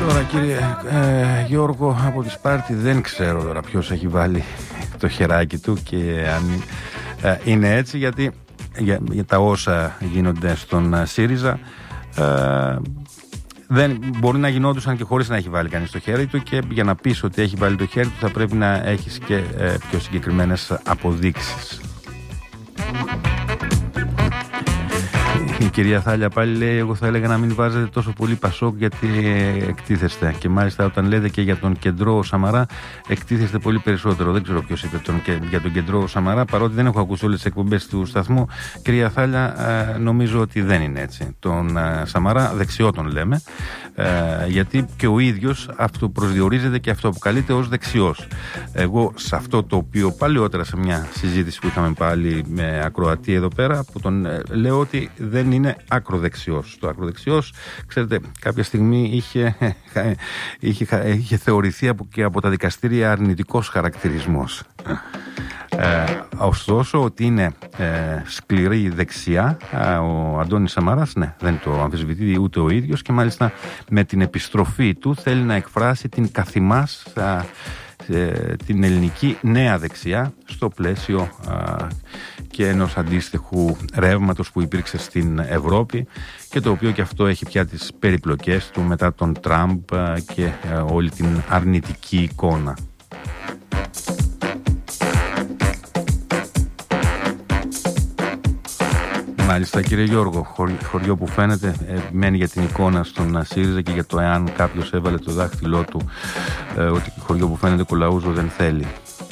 Τώρα κύριε Γιώργο από τη Σπάρτη, δεν ξέρω τώρα ποιος έχει βάλει το χεράκι του και αν είναι έτσι, γιατί για τα όσα γίνονται στον ΣΥΡΙΖΑ δεν μπορεί να γινόντουσαν και χωρίς να έχει βάλει κανείς το χέρι του, και για να πεις ότι έχει βάλει το χέρι του θα πρέπει να έχεις και πιο συγκεκριμένες αποδείξεις. Η κυρία Θάλια πάλι λέει: εγώ θα έλεγα να μην βάζετε τόσο πολύ Πασόκ, γιατί εκτίθεστε. Και μάλιστα όταν λέτε και για τον Κεντρό Σαμαρά, εκτίθεστε πολύ περισσότερο. Δεν ξέρω ποιος είπε για τον Κεντρό Σαμαρά, παρότι δεν έχω ακούσει όλες τις εκπομπές του σταθμού. Κυρία Θάλια, νομίζω ότι δεν είναι έτσι. Τον Σαμαρά δεξιό τον λέμε, γιατί και ο ίδιος αυτοπροσδιορίζεται και αυτοαποκαλείται ως δεξιός. Εγώ σε αυτό το οποίο παλαιότερα σε μια συζήτηση που είχαμε πάλι με ακροατή εδώ πέρα, που τον λέω ότι δεν είναι ακροδεξιός. Το ακροδεξιός, ξέρετε, κάποια στιγμή είχε θεωρηθεί και από τα δικαστήρια αρνητικός χαρακτηρισμός. Ωστόσο, ότι είναι σκληρή δεξιά ο Αντώνης Σαμαράς, ναι, δεν το αμφισβητεί ούτε ο ίδιος, και μάλιστα με την επιστροφή του θέλει να εκφράσει την καθημάς την ελληνική νέα δεξιά στο πλαίσιο και ενός αντίστοιχου ρεύματος που υπήρξε στην Ευρώπη, και το οποίο και αυτό έχει πια τις περιπλοκές του μετά τον Τραμπ και όλη την αρνητική εικόνα. Μάλιστα κύριε Γιώργο, χωριό που φαίνεται μένει για την εικόνα στον ΣΥΡΙΖΑ και για το εάν κάποιος έβαλε το δάχτυλό του, ότι χωριό που φαίνεται κολαούζο δεν θέλει.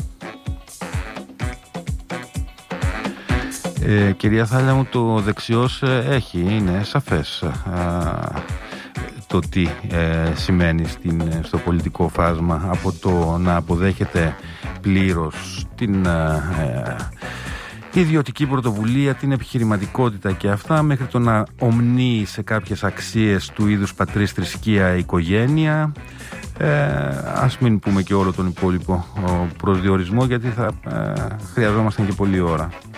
Κυρία Θάλια μου, το δεξιός είναι σαφές το τι σημαίνει στο πολιτικό φάσμα, από το να αποδέχεται πλήρως την ιδιωτική πρωτοβουλία, την επιχειρηματικότητα και αυτά, μέχρι το να ομνύει σε κάποιες αξίες του είδους πατρίς, θρησκεία, οικογένεια. Ας μην πούμε και όλο τον υπόλοιπο προσδιορισμό, γιατί θα χρειαζόμασταν και πολλή ώρα.